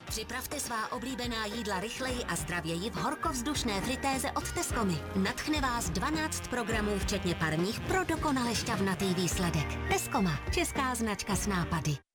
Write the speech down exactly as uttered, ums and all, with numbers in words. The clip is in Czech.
Připravte svá oblíbená jídla rychleji a zdravěji v horkovzdušné fritéze od Tescomy. Nadchne vás dvanáct programů, včetně parních, pro dokonale šťavnatý výsledek. Tescoma, česká značka s nápady.